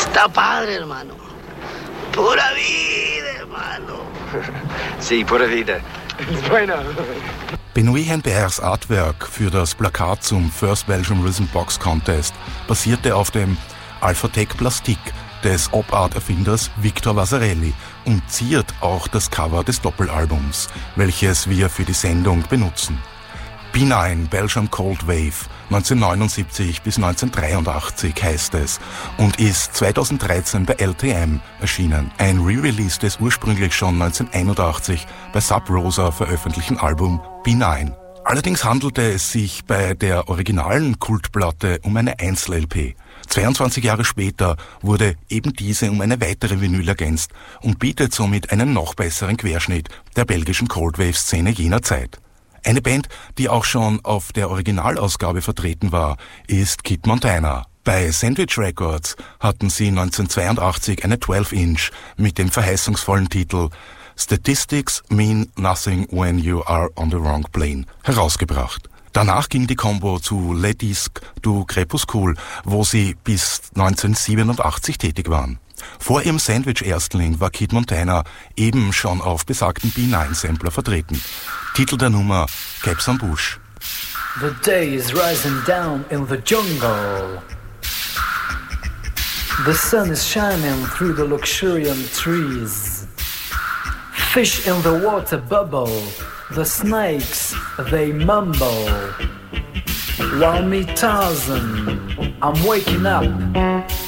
Está padre, hermano. Pura vida, hermano. Sí, pura vida. Bueno. Benoit Henbergs Artwork für das Plakat zum First Belgium Rhythm Box Contest basierte auf dem Alphatec Plastik des Op-Art-Erfinders Victor Vasarely und ziert auch das Cover des Doppelalbums, welches wir für die Sendung benutzen. B9 Belgium Cold Wave 1979 bis 1983 heißt es und ist 2013 bei LTM erschienen. Ein Re-Release des ursprünglich schon 1981 bei Sub Rosa veröffentlichten Album B9. Allerdings handelte es sich bei der originalen Kultplatte um eine Einzel-LP. 22 Jahre später wurde eben diese um eine weitere Vinyl ergänzt und bietet somit einen noch besseren Querschnitt der belgischen Cold Wave-Szene jener Zeit. Eine Band, die auch schon auf der Originalausgabe vertreten war, ist Kid Montana. Bei Sandwich Records hatten sie 1982 eine 12-Inch mit dem verheißungsvollen Titel Statistics Mean Nothing When You Are on the Wrong Plane herausgebracht. Danach ging die Combo zu Le Disque du Crépuscule, wo sie bis 1987 tätig waren. Vor ihrem Sandwich-Erstling war Kid Montana eben schon auf besagten B9-Sampler vertreten. Titel der Nummer Caps on Bush. The day is rising down in the jungle. The sun is shining through the luxuriant trees. Fish in the water bubble. The snakes, they mumble. While me Tarzan, I'm waking up.